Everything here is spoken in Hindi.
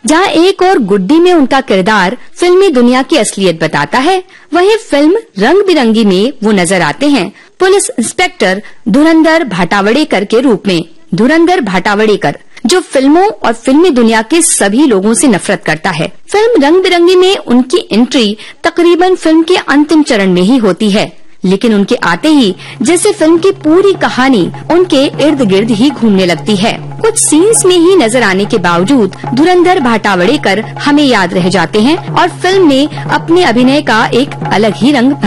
जहाँ एक और गुड्डी में उनका किरदार फिल्मी दुनिया की असलियत बताता है, वहीं फिल्म रंग बिरंगी में वो नजर आते हैं पुलिस इंस्पेक्टर धुरंधर भाटावड़ेकर के रूप में। धुरंधर भाटावड़ेकर जो फिल्मों और फिल्मी दुनिया के सभी लोगों से नफरत करता है। फिल्म रंग बिरंगी में उनकी एंट्री तकरीबन फिल्म के अंतिम चरण में ही होती है, लेकिन उनके आते ही जैसे फिल्म की पूरी कहानी उनके इर्द गिर्द ही घूमने लगती है। कुछ सीन्स में ही नजर आने के बावजूद धुरंधर भाटावड़ेकर हमें याद रह जाते हैं और फिल्म में अपने अभिनय का एक अलग ही रंग